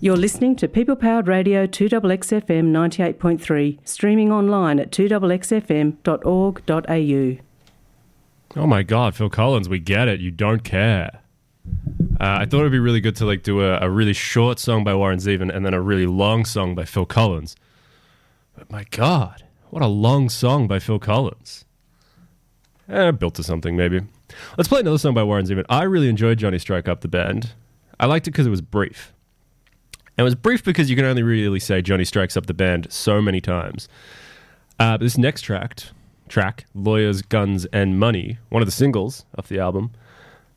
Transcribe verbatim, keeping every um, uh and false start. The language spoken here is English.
You're listening to People Powered Radio two X X F M ninety-eight point three, streaming online at two x x f m dot org dot a u. Oh my God, Phil Collins, we get it. You don't care. Uh, I thought it'd be really good to like do a, a really short song by Warren Zevon and then a really long song by Phil Collins. But my God, what a long song by Phil Collins. Eh, built to something, maybe. Let's play another song by Warren Zevon. I really enjoyed Johnny Strike Up the Band. I liked it because it was brief. And it was brief because you can only really say Johnny Strikes Up the Band so many times. Uh, this next track, track, Lawyers, Guns, and Money, one of the singles off the album,